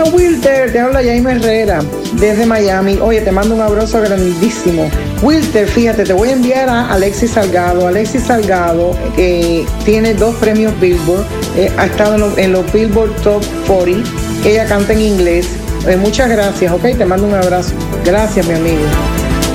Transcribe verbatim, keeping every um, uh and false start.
Wilter, te habla Jaime Herrera desde Miami. Oye, te mando un abrazo grandísimo. Wilter, fíjate, te voy a enviar a Alexis Salgado. Alexis Salgado eh, tiene dos premios Billboard, eh, ha estado en, lo, en los Billboard Top cuarenta. Ella canta en inglés. Eh, muchas gracias, ok, te mando un abrazo. Gracias, mi amigo.